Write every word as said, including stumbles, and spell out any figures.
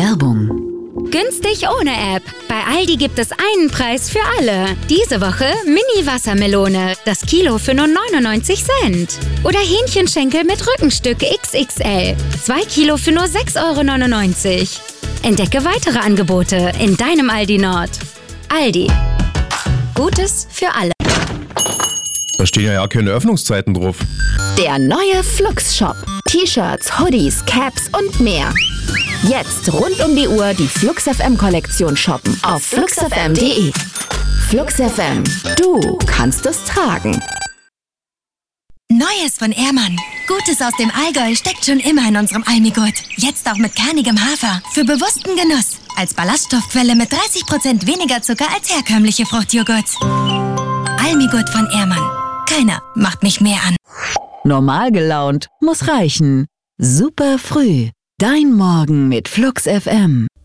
Werbung. Günstig ohne App. Bei Aldi gibt es einen Preis für alle. Diese Woche Mini-Wassermelone. Das Kilo für nur neunundneunzig Cent. Oder Hähnchenschenkel mit Rückenstück X X L. Zwei Kilo für nur sechs Euro neunundneunzig. Entdecke weitere Angebote in deinem Aldi Nord. Aldi. Gutes für alle. Da stehen ja keine Öffnungszeiten drauf. Der neue Flux Shop. T-Shirts, Hoodies, Caps und mehr. Jetzt rund um die Uhr die Flux F M-Kollektion shoppen auf flux f m punkt d e. Flux F M. Du kannst es tragen. Neues von Ehrmann. Gutes aus dem Allgäu steckt schon immer in unserem Almigurt. Jetzt auch mit kernigem Hafer. Für bewussten Genuss. Als Ballaststoffquelle mit dreißig Prozent weniger Zucker als herkömmliche Fruchtjoghurts. Almigurt von Ehrmann. Keiner macht mich mehr an. Normal gelaunt muss reichen. Super früh. Dein Morgen mit Flux F M.